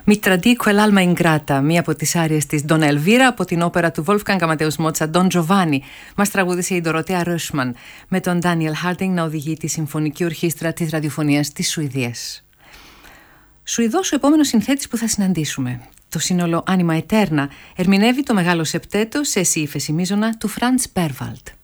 Μητραντή Quell'alma ingrata, μία από τις άριες της Donna Elvira από την όπερα του Wolfgang Amadeus Mozart Don Giovanni. Μας τραγούδισε η Ντοροτέα Ρόσμαν με τον Daniel Harding να οδηγεί τη Συμφωνική Ορχήστρα της Ραδιοφωνίας της Σουηδίας. Σουηδός ο επόμενος συνθέτης που θα συναντήσουμε. Το σύνολο Anima Eterna ερμηνεύει το μεγάλο σεπτέτο σε σι ύφεση μείζωνα του Franz Berwald.